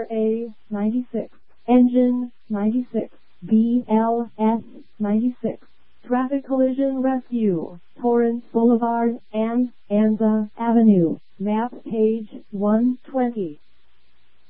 RA 96, Engine 96, BLS 96, Traffic Collision Rescue, Torrance Boulevard and Anza